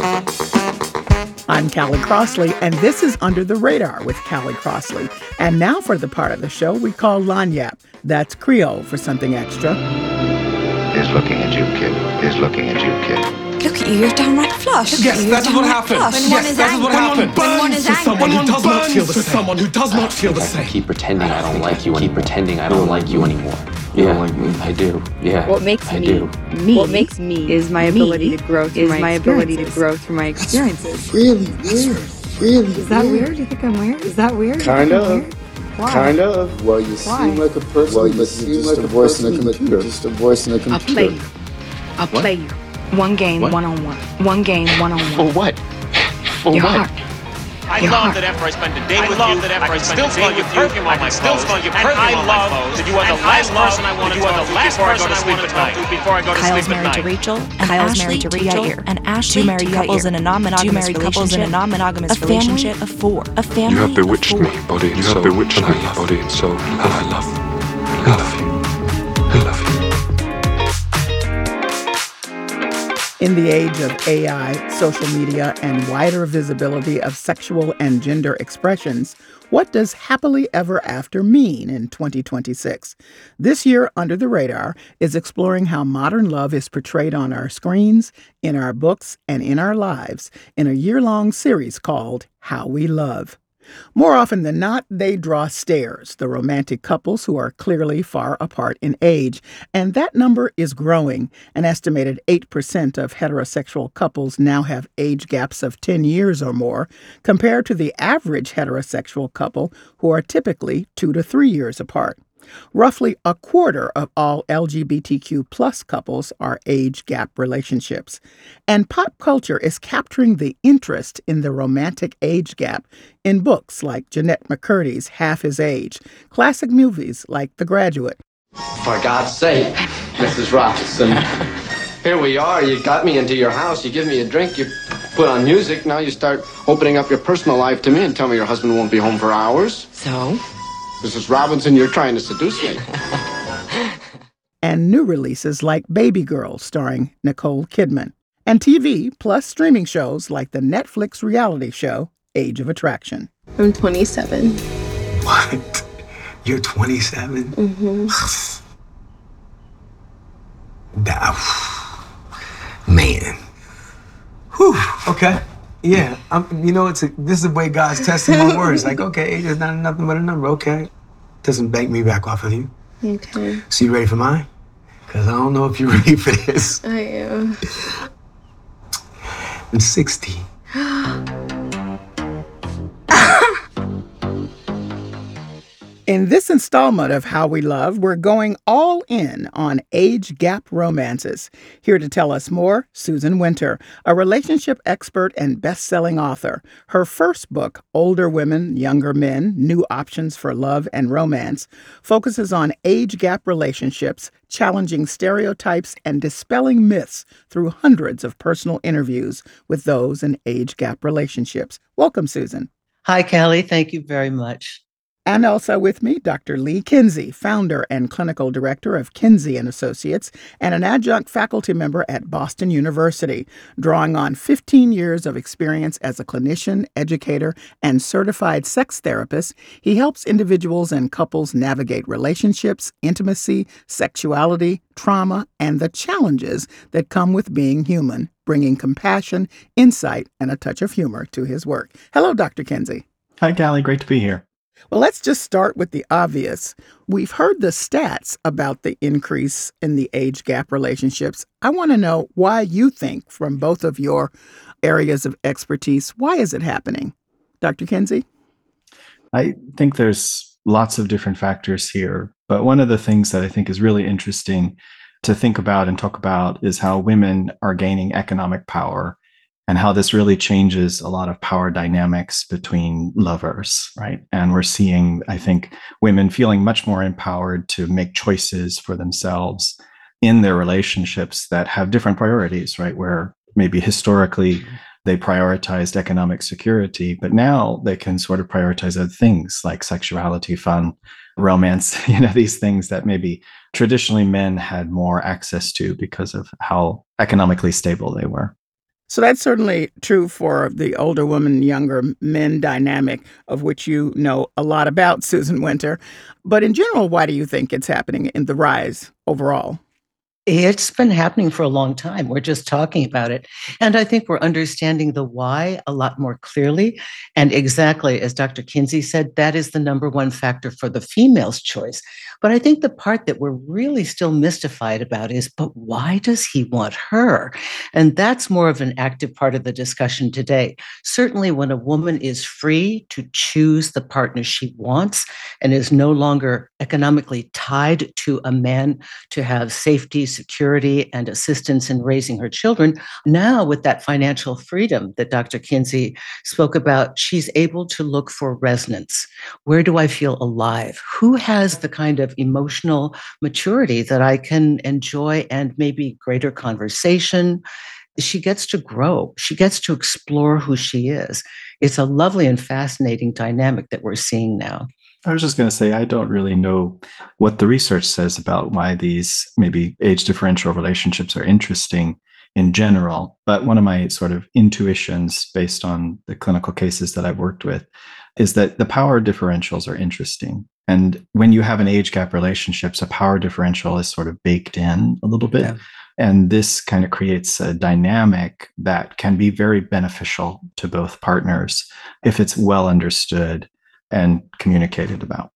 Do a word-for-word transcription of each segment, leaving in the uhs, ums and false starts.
I'm Callie Crossley, and this is Under the Radar with Callie Crossley. And now for the part of the show we call Lagniappe. That's Creole for something extra. He's looking at you, kid. He's looking at you, kid. Look at you, you're downright flush. Yes, that is what happened. When yes, that is what happened. When one is for someone who does not feel the same. someone who does not feel the same. Keep pretending I don't like you. Keep pretending I don't like you anymore. You yeah, don't like me. I do. Yeah. What makes I me do. me? What makes me is my me ability to grow through is my, my ability to grow through my experiences. Really weird. Really Is that weird? weird? You think I'm weird? Is that weird? Kind of. Weird? Why? Kind of. Well, you Why? seem like a person, well, you but seem just like a voice in a computer. Just a voice in a computer. I'll play you. I'll play you. One game, What? one on one. One game, one on For one. what? For Your what? heart. I Your love heart. that after I spend a day I with love you, that after I I can spend still a day smell your with you, perfume I on my can still clothes. smell your And perfume I on my love clothes. that you are the And I last love person I want that to you are talk the to last before I go person to I sleep want at to talk night. to before I go to Kyle's sleep at married to night. Rachel, and Kyle's Ashley married to to Rachel, Yair. and Ashley Two married to couples Yair. in a non-monogamous Two married couples in a relationship. non-monogamous A family relationship. of four. A family You have bewitched of four. me, body and soul. You have bewitched me, body and soul. And I love, I love you. I love you. In the age of A I, social media, and wider visibility of sexual and gender expressions, what does happily ever after mean in twenty twenty-six? This year, Under the Radar is exploring how modern love is portrayed on our screens, in our books, and in our lives in a year-long series called How We Love. More often than not, they draw stares, the romantic couples who are clearly far apart in age. And that number is growing. An estimated eight percent of heterosexual couples now have age gaps of ten years or more, compared to the average heterosexual couple who are typically two to three years apart. Roughly a quarter of all L G B T Q plus couples are age gap relationships. And pop culture is capturing the interest in the romantic age gap in books like Jeanette McCurdy's Half His Age, classic movies like The Graduate. For God's sake, Missus Robinson. Here we are. You got me into your house. You give me a drink. You put on music. Now you start opening up your personal life to me and tell me your husband won't be home for hours. So? Missus Robinson, you're trying to seduce me. And new releases like Baby Girl, starring Nicole Kidman. And T V plus streaming shows like the Netflix reality show Age of Attraction. I'm twenty-seven. What? You're twenty-seven? Mm-hmm. That, man. Whew. Okay. Yeah. I'm, you know, it's a, this is the way God's testing my words. Like, okay, age is not nothing but a number. Okay. Doesn't bank me back off of you. Okay. So you ready for mine? Because I don't know if you're ready for this. I am. I'm sixty. In this installment of How We Love, we're going all in on age gap romances. Here to tell us more, Susan Winter, a relationship expert and best-selling author. Her first book, Older Women, Younger Men, New Options for Love and Romance, focuses on age gap relationships, challenging stereotypes and dispelling myths through hundreds of personal interviews with those in age gap relationships. Welcome, Susan. Hi, Callie. Thank you very much. And also with me, Doctor Lee Kinsey, founder and clinical director of Kinsey and Associates, and an adjunct faculty member at Boston University, drawing on fifteen years of experience as a clinician, educator, and certified sex therapist. He helps individuals and couples navigate relationships, intimacy, sexuality, trauma, and the challenges that come with being human, bringing compassion, insight, and a touch of humor to his work. Hello, Doctor Kinsey. Hi, Callie. Great to be here. Well, let's just start with the obvious. We've heard the stats about the increase in the age gap relationships. I want to know why you think, from both of your areas of expertise, why is it happening? Doctor Kinsey? I think there's lots of different factors here, but one of the things that I think is really interesting to think about and talk about is how women are gaining economic power and how this really changes a lot of power dynamics between lovers, right? And we're seeing, I think, women feeling much more empowered to make choices for themselves in their relationships that have different priorities, right? Where maybe historically they prioritized economic security, but now they can sort of prioritize other things like sexuality, fun, romance, you know, these things that maybe traditionally men had more access to because of how economically stable they were. So that's certainly true for the older woman, younger men dynamic, of which you know a lot about, Susan Winter. But in general, why do you think it's happening in the rise overall? It's been happening for a long time. We're just talking about it. And I think we're understanding the why a lot more clearly. And exactly as Doctor Kinsey said, that is the number one factor for the female's choice. But I think the part that we're really still mystified about is, but why does he want her? And that's more of an active part of the discussion today. Certainly when a woman is free to choose the partner she wants and is no longer economically tied to a man to have safety, security, and assistance in raising her children. Now, with that financial freedom that Doctor Kinsey spoke about, she's able to look for resonance. Where do I feel alive? Who has the kind of emotional maturity that I can enjoy and maybe greater conversation? She gets to grow. She gets to explore who she is. It's a lovely and fascinating dynamic that we're seeing now. I was just going to say, I don't really know what the research says about why these maybe age differential relationships are interesting in general. But one of my sort of intuitions based on the clinical cases that I've worked with is that the power differentials are interesting. And when you have an age gap relationships, a power differential is sort of baked in a little bit. Yeah. And this kind of creates a dynamic that can be very beneficial to both partners if it's well understood and communicated about.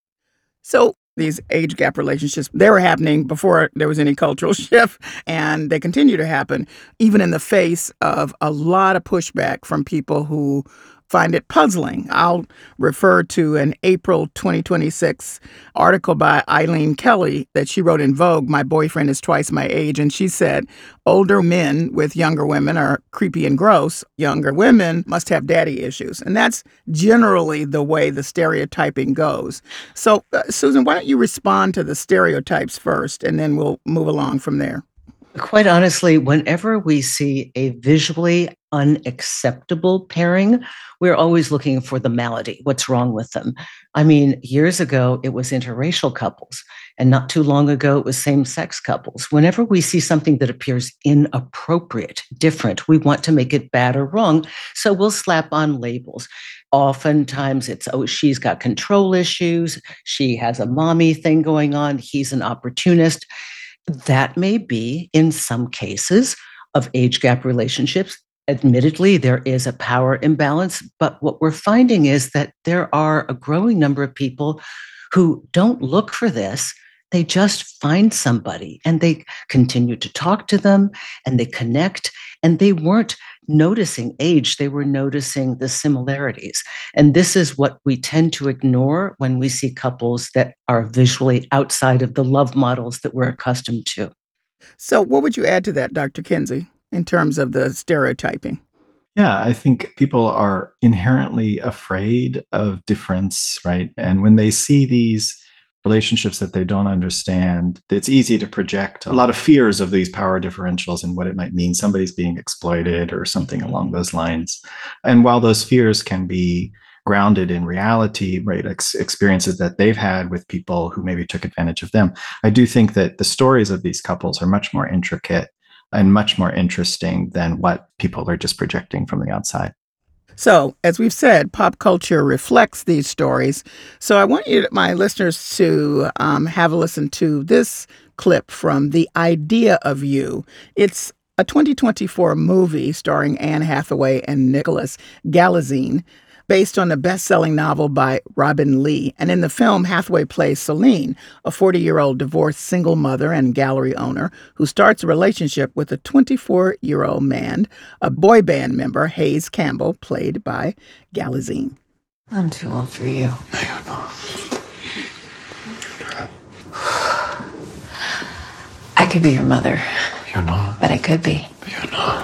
So these age gap relationships, they were happening before there was any cultural shift, and they continue to happen, even in the face of a lot of pushback from people who find it puzzling. I'll refer to an April twenty twenty-six article by Eileen Kelly that she wrote in Vogue, "My Boyfriend is Twice My Age." And she said, older men with younger women are creepy and gross. Younger women must have daddy issues. And that's generally the way the stereotyping goes. So, uh, Susan, why don't you respond to the stereotypes first, and then we'll move along from there. Quite honestly, whenever we see a visually unacceptable pairing, we're always looking for the malady. What's wrong with them? I mean, years ago, it was interracial couples, and not too long ago, it was same-sex couples. Whenever we see something that appears inappropriate, different, we want to make it bad or wrong, so we'll slap on labels. Oftentimes it's, oh, she's got control issues, she has a mommy thing going on, he's an opportunist. That may be in some cases of age gap relationships. Admittedly, there is a power imbalance, but what we're finding is that there are a growing number of people who don't look for this. They just find somebody and they continue to talk to them and they connect, and they weren't noticing age, they were noticing the similarities. And this is what we tend to ignore when we see couples that are visually outside of the love models that we're accustomed to. So what would you add to that, Doctor Kinsey, in terms of the stereotyping? Yeah, I think people are inherently afraid of difference, right? And when they see these relationships that they don't understand, it's easy to project a lot of fears of these power differentials and what it might mean. Somebody's being exploited or something along those lines. And while those fears can be grounded in reality, right, ex- experiences that they've had with people who maybe took advantage of them, I do think that the stories of these couples are much more intricate and much more interesting than what people are just projecting from the outside. So, as we've said, pop culture reflects these stories. So I want you, my listeners, to um, have a listen to this clip from The Idea of You. It's a twenty twenty-four movie starring Anne Hathaway and Nicholas Galitzine, based on the best-selling novel by Robin Lee. And in the film, Hathaway plays Celine, a forty-year-old divorced single mother and gallery owner who starts a relationship with a twenty-four-year-old man, a boy band member, Hayes Campbell, played by Galitzine. I'm too old for you. No, you're not. I could be your mother. You're not. But I could be. You're not.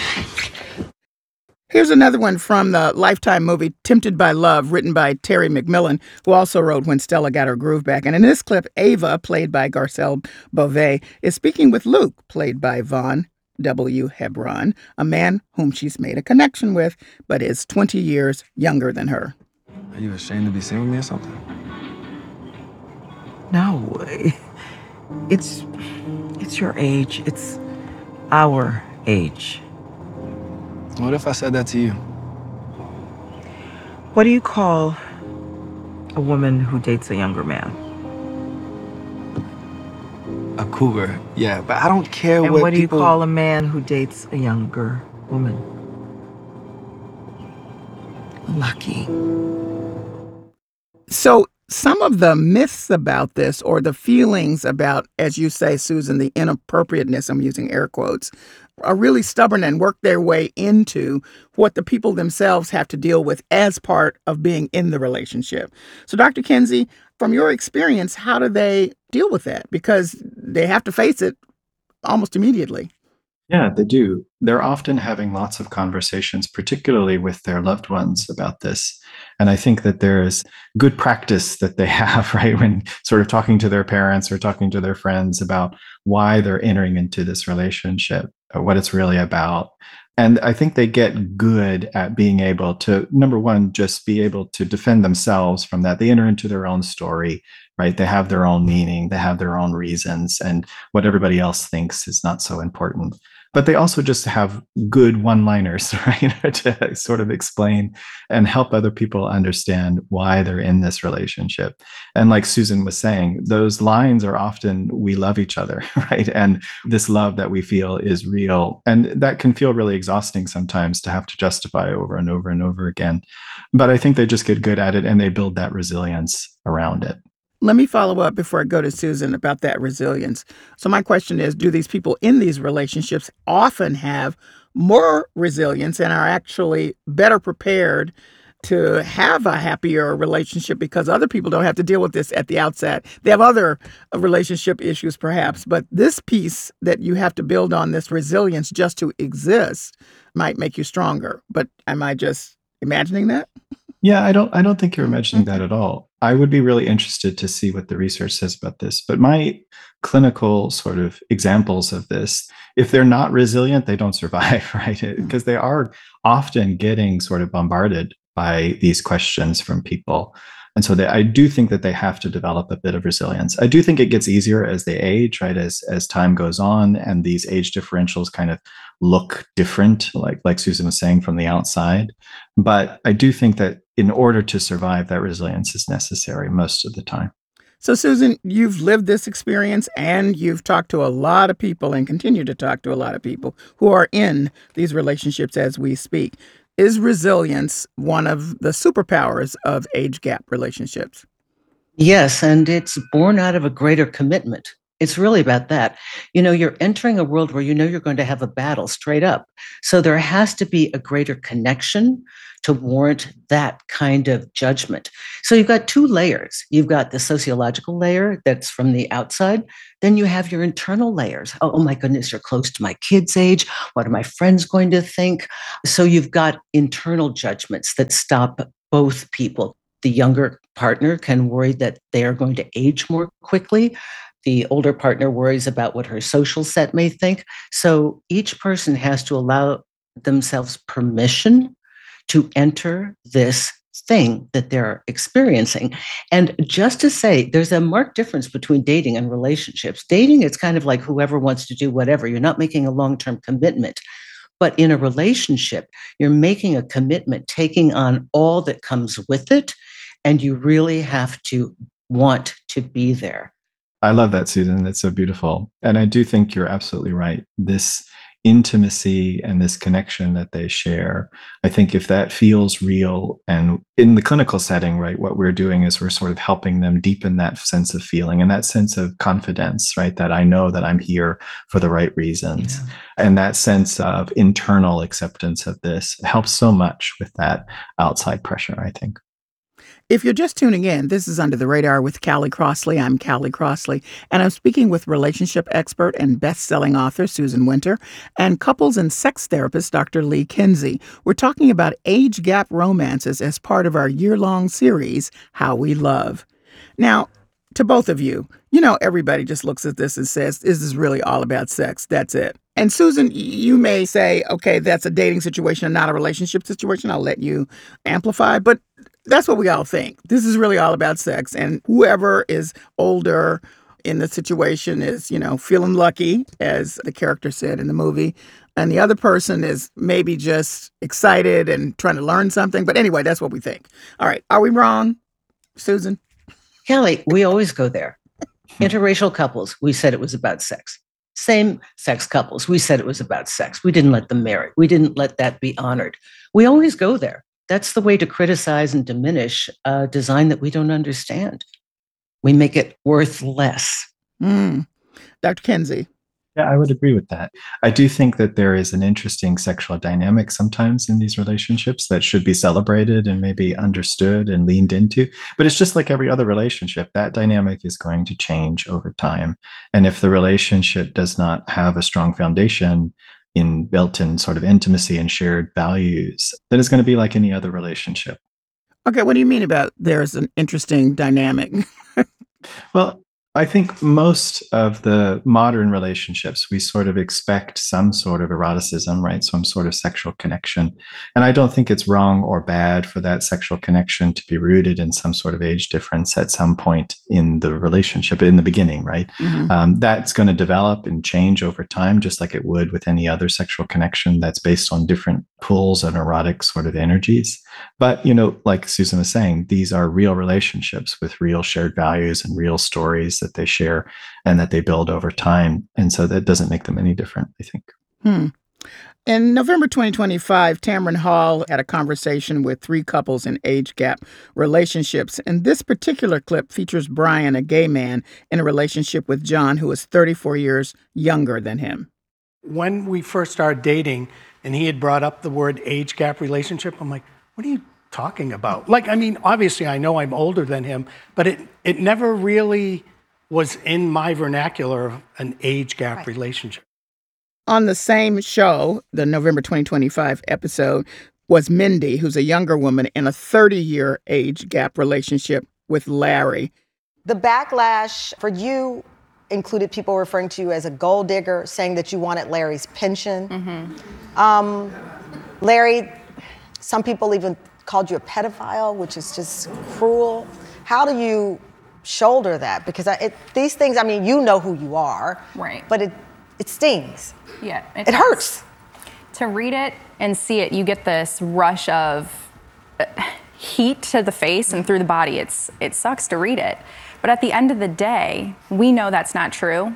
Here's another one from the Lifetime movie Tempted by Love, written by Terry McMillan, who also wrote When Stella Got Her Groove Back. And in this clip, Ava, played by Garcelle Beauvais, is speaking with Luke, played by Vaughn W. Hebron, a man whom she's made a connection with, but is twenty years younger than her. Are you ashamed to be seen with me or something? No. It's, it's your age. It's our age. What if I said that to you? What do you call a woman who dates a younger man? A cougar, yeah, but I don't care And what what do people... you call a man who dates a younger woman? Lucky. So some of the myths about this, or the feelings about, as you say, Susan, the inappropriateness, I'm using air quotes, are really stubborn and work their way into what the people themselves have to deal with as part of being in the relationship. So Doctor Kinsey, from your experience, how do they deal with that? Because they have to face it almost immediately. Yeah, they do. They're often having lots of conversations, particularly with their loved ones, about this. And I think that there's good practice that they have, right, when sort of talking to their parents or talking to their friends about why they're entering into this relationship, what it's really about. And I think they get good at being able to, number one, just be able to defend themselves from that. They enter into their own story, right? They have their own meaning, they have their own reasons, and what everybody else thinks is not so important. But they also just have good one-liners, right, to sort of explain and help other people understand why they're in this relationship. And like Susan was saying, those lines are often, we love each other, right? And this love that we feel is real. And that can feel really exhausting sometimes to have to justify over and over and over again. But I think they just get good at it and they build that resilience around it. Let me follow up before I go to Susan about that resilience. So my question is, do these people in these relationships often have more resilience and are actually better prepared to have a happier relationship because other people don't have to deal with this at the outset? They have other relationship issues perhaps, but this piece that you have to build on, this resilience just to exist, might make you stronger. But am I just imagining that? Yeah, I don't I don't think you're imagining that at all. I would be really interested to see what the research says about this. But my clinical sort of examples of this, if they're not resilient, they don't survive, right? Because they are often getting sort of bombarded by these questions from people. And so they, I do think that they have to develop a bit of resilience. I do think it gets easier as they age, right? As as time goes on and these age differentials kind of look different, like like Susan was saying, from the outside. But I do think that in order to survive, that resilience is necessary most of the time. So, Susan, you've lived this experience and you've talked to a lot of people and continue to talk to a lot of people who are in these relationships as we speak. Is resilience one of the superpowers of age gap relationships? Yes, and it's born out of a greater commitment. It's really about that. You know, you're entering a world where you know you're going to have a battle straight up. So there has to be a greater connection to warrant that kind of judgment. So you've got two layers. You've got the sociological layer that's from the outside. Then you have your internal layers. Oh, oh my goodness, you're close to my kid's age. What are my friends going to think? So you've got internal judgments that stop both people. The younger partner can worry that they are going to age more quickly. The older partner worries about what her social set may think. So each person has to allow themselves permission to enter this thing that they're experiencing. And just to say, there's a marked difference between dating and relationships. Dating, it's kind of like whoever wants to do whatever. You're not making a long-term commitment. But in a relationship, you're making a commitment, taking on all that comes with it, and you really have to want to be there. I love that, Susan. That's so beautiful. And I do think you're absolutely right. This intimacy and this connection that they share, I think if that feels real, and in the clinical setting, right, what we're doing is we're sort of helping them deepen that sense of feeling and that sense of confidence, right, that I know that I'm here for the right reasons. Yeah. And that sense of internal acceptance of this helps so much with that outside pressure, I think. If you're just tuning in, this is Under the Radar with Callie Crossley. I'm Callie Crossley, and I'm speaking with relationship expert and best-selling author Susan Winter and couples and sex therapist Doctor Lee Kinsey. We're talking about age gap romances as part of our year-long series, How We Love. Now, to both of you, you know, everybody just looks at this and says, this is really all about sex. That's it. And Susan, you may say, okay, that's a dating situation and not a relationship situation. I'll let you amplify, but that's what we all think. This is really all about sex. And whoever is older in the situation is, you know, feeling lucky, as the character said in the movie, and the other person is maybe just excited and trying to learn something. But anyway, that's what we think. All right. Are we wrong, Susan? Kelly, we always go there. Interracial couples, we said it was about sex. Same sex couples, we said it was about sex. We didn't let them marry. We didn't let that be honored. We always go there. That's the way to criticize and diminish a design that we don't understand. We make it worth less. Mm. Doctor Kinsey. Yeah, I would agree with that. I do think that there is an interesting sexual dynamic sometimes in these relationships that should be celebrated and maybe understood and leaned into. But it's just like every other relationship. That dynamic is going to change over time. And if the relationship does not have a strong foundation in built-in sort of intimacy and shared values, then it's going to be like any other relationship. Okay, what do you mean about there's an interesting dynamic? Well, I think most of the modern relationships, we sort of expect some sort of eroticism, right? Some sort of sexual connection. And I don't think it's wrong or bad for that sexual connection to be rooted in some sort of age difference at some point in the relationship, in the beginning, right? Mm-hmm. Um, that's going to develop and change over time, just like it would with any other sexual connection that's based on different pulls and erotic sort of energies. But, you know, like Susan was saying, these are real relationships with real shared values and real stories that they share and that they build over time. And so that doesn't make them any different, I think. Hmm. In November twenty twenty-five, Tamron Hall had a conversation with three couples in age gap relationships. And this particular clip features Brian, a gay man, in a relationship with John, who is thirty-four years younger than him. When we first started dating and he had brought up the word age gap relationship, I'm like, what are you talking about? Like, I mean, obviously I know I'm older than him, but it, it never really was in my vernacular an age gap right. relationship. On the same show, the November twenty twenty-five episode, was Mindy, who's a younger woman in a thirty-year age gap relationship with Larry. The backlash for you included people referring to you as a gold digger, saying that you wanted Larry's pension. Mm-hmm. Um, Larry, some people even called you a pedophile, which is just cruel. How do you shoulder that? Because I, it, these things, I mean, you know who you are, right? But it it stings. Yeah, it, it hurts. To read it and see it, you get this rush of heat to the face and through the body. It's it sucks to read it, but at the end of the day, we know that's not true.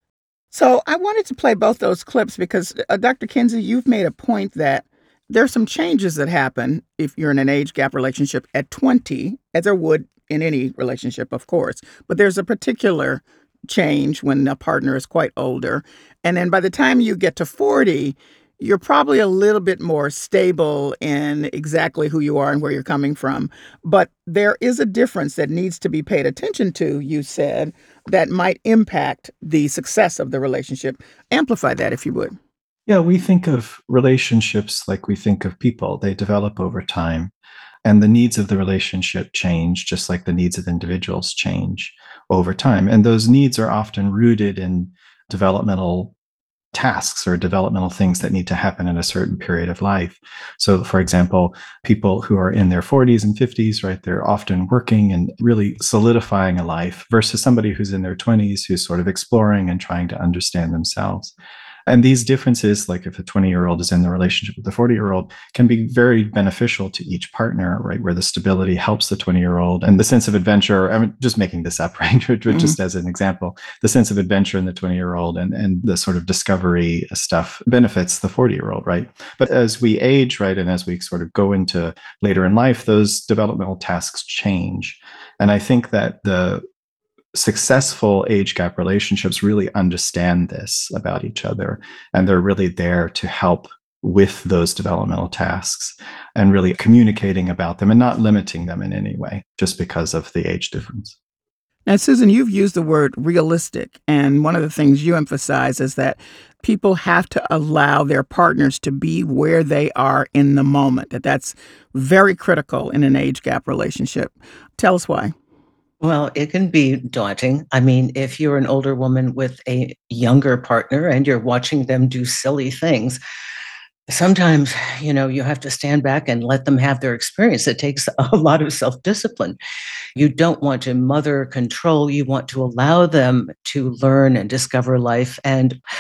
So I wanted to play both those clips because, uh, Doctor Kinsey, you've made a point that there's some changes that happen if you're in an age gap relationship at twenty, as there would in any relationship, of course. But there's a particular change when a partner is quite older. And then by the time you get to forty, you're probably a little bit more stable in exactly who you are and where you're coming from. But there is a difference that needs to be paid attention to, you said, that might impact the success of the relationship. Amplify that, if you would. Yeah, we think of relationships like we think of people. They develop over time, and the needs of the relationship change, just like the needs of individuals change over time. And those needs are often rooted in developmental tasks or developmental things that need to happen in a certain period of life. So, for example, people who are in their forties and fifties, right, they're often working and really solidifying a life versus somebody who's in their twenties who's sort of exploring and trying to understand themselves. And these differences, like if a twenty-year-old is in the relationship with a forty-year-old, can be very beneficial to each partner, right? Where the stability helps the twenty-year-old and the sense of adventure. I'm just making this up, right? just mm-hmm. as an example, the sense of adventure in the twenty-year-old and, and the sort of discovery stuff benefits the forty-year-old, right? But as we age, right, and as we sort of go into later in life, those developmental tasks change. And I think that the successful age gap relationships really understand this about each other, and they're really there to help with those developmental tasks and really communicating about them and not limiting them in any way just because of the age difference. Now, Susan, you've used the word realistic, and one of the things you emphasize is that people have to allow their partners to be where they are in the moment, that that's very critical in an age gap relationship. Tell us why. Well, it can be daunting. I mean, if you're an older woman with a younger partner and you're watching them do silly things, sometimes, you know, you have to stand back and let them have their experience. It takes a lot of self-discipline. You don't want to mother control. You want to allow them to learn and discover life. And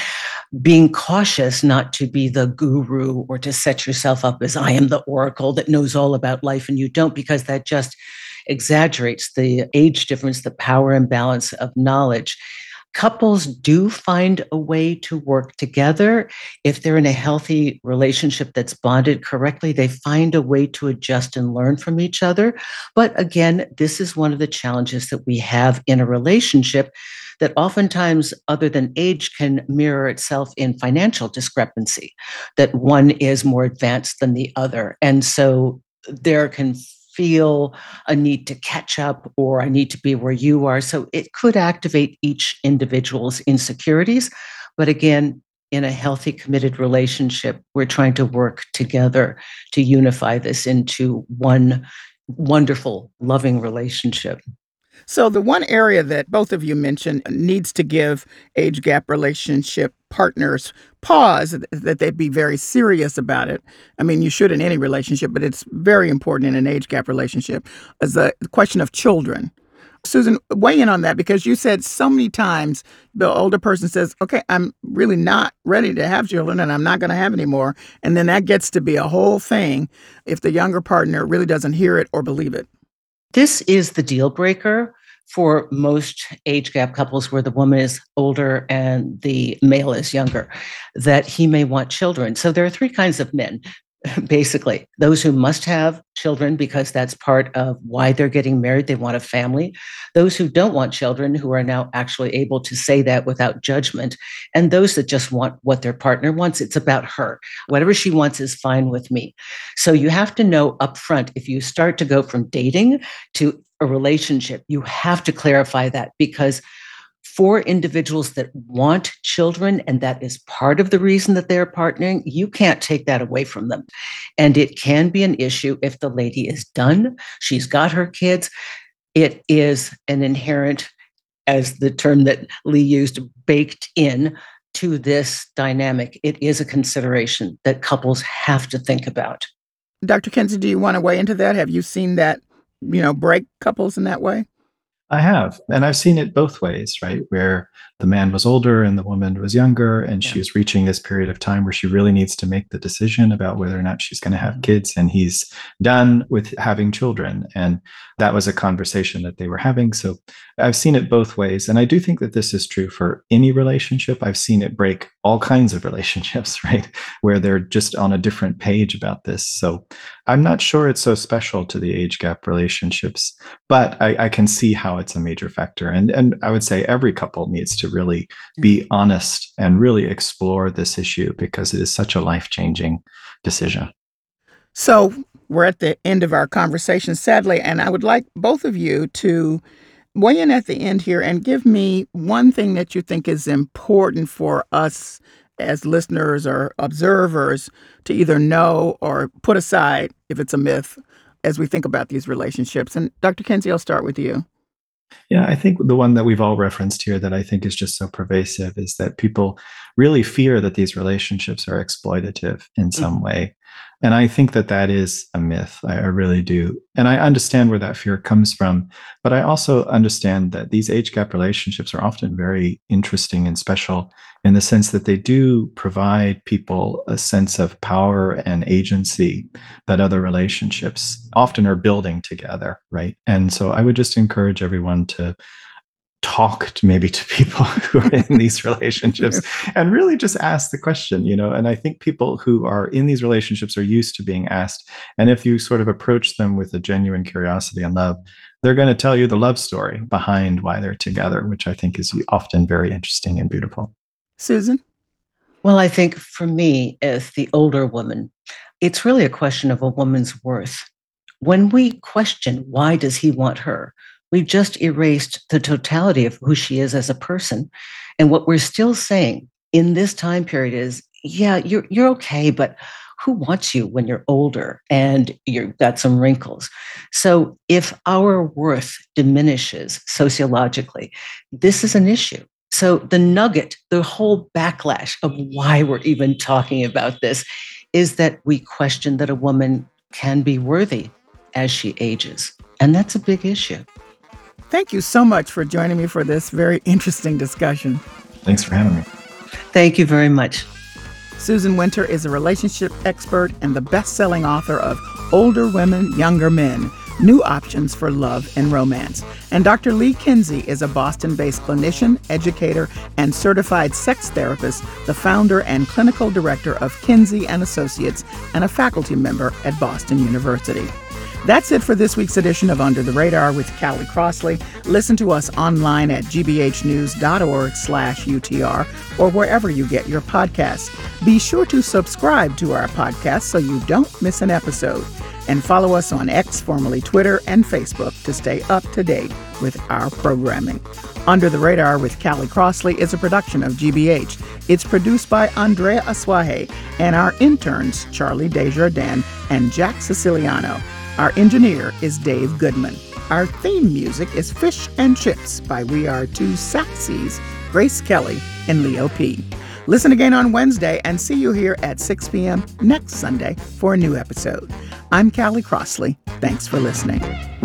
being cautious not to be the guru or to set yourself up as I am the oracle that knows all about life and you don't, because that just exaggerates the age difference, the power imbalance of knowledge. Couples do find a way to work together. If they're in a healthy relationship that's bonded correctly, they find a way to adjust and learn from each other. But again, this is one of the challenges that we have in a relationship, that oftentimes, other than age, can mirror itself in financial discrepancy, that one is more advanced than the other. And so there can feel a need to catch up, or I need to be where you are. So it could activate each individual's insecurities. But again, in a healthy, committed relationship, we're trying to work together to unify this into one wonderful, loving relationship. So the one area that both of you mentioned needs to give age gap relationship partners pause, that they'd be very serious about it. I mean, you should in any relationship, but it's very important in an age gap relationship, is the question of children. Susan, weigh in on that, because you said so many times the older person says, okay, I'm really not ready to have children and I'm not going to have any more. And then that gets to be a whole thing if the younger partner really doesn't hear it or believe it. This is the deal breaker for most age gap couples where the woman is older and the male is younger, that he may want children. So there are three kinds of men, basically. Those who must have children because that's part of why they're getting married. They want a family. Those who don't want children, who are now actually able to say that without judgment. And those that just want what their partner wants. It's about her. Whatever she wants is fine with me. So you have to know upfront, if you start to go from dating to a relationship, you have to clarify that, because for individuals that want children, and that is part of the reason that they're partnering, you can't take that away from them. And it can be an issue if the lady is done, she's got her kids. It is an inherent, as the term that Lee used, baked in to this dynamic. It is a consideration that couples have to think about. Doctor Kinsey, do you want to weigh into that? Have you seen that, you know, break couples in that way? I have. And I've seen it both ways, right? Where the man was older and the woman was younger, and yeah. she was reaching this period of time where she really needs to make the decision about whether or not she's going to have kids. And he's done with having children. And that was a conversation that they were having. So I've seen it both ways. And I do think that this is true for any relationship. I've seen it break all kinds of relationships, right? Where they're just on a different page about this. So I'm not sure it's so special to the age gap relationships, but I, I can see how it's a major factor. And, and I would say every couple needs to really be honest and really explore this issue, because it is such a life-changing decision. So we're at the end of our conversation, sadly, and I would like both of you to weigh in at the end here and give me one thing that you think is important for us as listeners or observers to either know or put aside if it's a myth as we think about these relationships. And Doctor Kinsey, I'll start with you. Yeah, I think the one that we've all referenced here that I think is just so pervasive is that people really fear that these relationships are exploitative in some mm-hmm. way. And I think that that is a myth. I, I really do. And I understand where that fear comes from. But I also understand that these age gap relationships are often very interesting and special in the sense that they do provide people a sense of power and agency that other relationships often are building together, right? And so I would just encourage everyone to talk to maybe to people who are in these relationships and really just ask the question, you know, and I think people who are in these relationships are used to being asked. And if you sort of approach them with a genuine curiosity and love, they're going to tell you the love story behind why they're together, which I think is often very interesting and beautiful. Susan? Well, I think for me, as the older woman, it's really a question of a woman's worth. When we question, why does he want her? We've just erased the totality of who she is as a person. And what we're still saying in this time period is, yeah, you're you're okay, but who wants you when you're older and you've got some wrinkles? So if our worth diminishes sociologically, this is an issue. So the nugget, the whole backlash of why we're even talking about this is that we question that a woman can be worthy as she ages. And that's a big issue. Thank you so much for joining me for this very interesting discussion. Thanks for having me. Thank you very much. Susan Winter is a relationship expert and the best-selling author of Older Women, Younger Men, New Options for Love and Romance. And Doctor Lee Kinsey is a Boston-based clinician, educator, and certified sex therapist, the founder and clinical director of Kinsey and Associates, and a faculty member at Boston University. That's it for this week's edition of Under the Radar with Callie Crossley. Listen to us online at gbhnews.org slash UTR or wherever you get your podcasts. Be sure to subscribe to our podcast so you don't miss an episode. And follow us on X, formerly Twitter, and Facebook to stay up to date with our programming. Under the Radar with Callie Crossley is a production of G B H. It's produced by Andrea Asuaje and our interns, Charlie Desjardins and Jack Siciliano. Our engineer is Dave Goodman. Our theme music is Fish and Chips by We Are Two Saxies, Grace Kelly and Leo P. Listen again on Wednesday and see you here at six p.m. next Sunday for a new episode. I'm Callie Crossley. Thanks for listening.